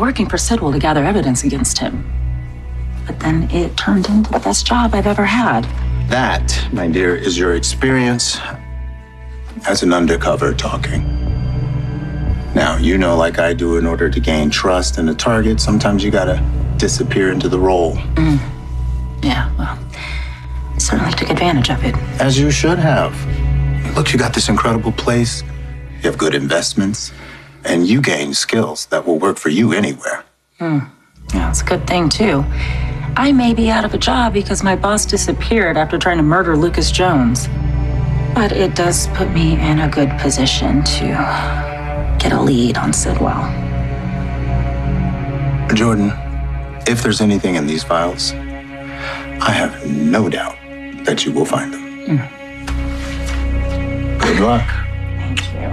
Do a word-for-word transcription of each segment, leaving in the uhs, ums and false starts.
working for Sidwell to gather evidence against him. But then it turned into the best job I've ever had. That, my dear, is your experience as an undercover talking. Now, you know, like I do, in order to gain trust in a target, sometimes you gotta disappear into the role. Mm. Yeah, well, I certainly took advantage of it. As you should have. Look, you got this incredible place, you have good investments, and you gain skills that will work for you anywhere. Hmm. Yeah, it's a good thing, too. I may be out of a job because my boss disappeared after trying to murder Lucas Jones. But it does put me in a good position to get a lead on Sidwell. Jordan, if there's anything in these files, I have no doubt that you will find them. Mm. Good luck. Thank you.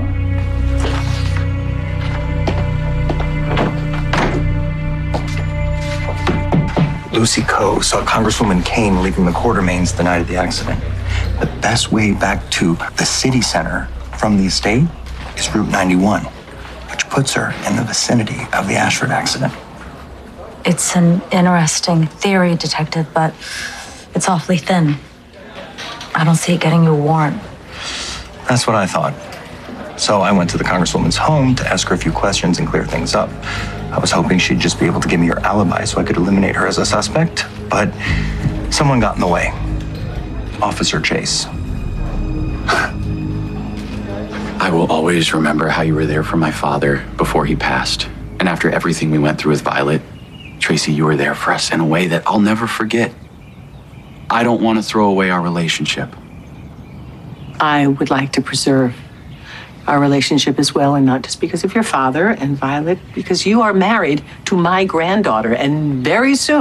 Lucy Coe saw Congresswoman Kane leaving the Quartermains the night of the accident. The best way back to the city center from the estate is Route ninety-one, which puts her in the vicinity of the Ashford accident. It's an interesting theory, Detective, but it's awfully thin. I don't see it getting you a warrant. That's what I thought. So I went to the Congresswoman's home to ask her a few questions and clear things up. I was hoping she'd just be able to give me her alibi so I could eliminate her as a suspect, but someone got in the way. Officer Chase. I will always remember how you were there for my father before he passed. And after everything we went through with Violet, Tracy, you were there for us in a way that I'll never forget. I don't want to throw away our relationship. I would like to preserve our relationship as well, and not just because of your father and Violet, because you are married to my granddaughter, and very soon